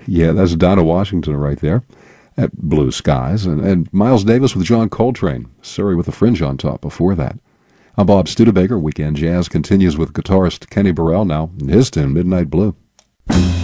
Yeah, that's Donna Washington right there at Blue Skies. And Miles Davis with John Coltrane, Surrey with a Fringe on top before that. I'm Bob Studebaker. Weekend Jazz continues with guitarist Kenny Burrell now, and his tune, Midnight Blue.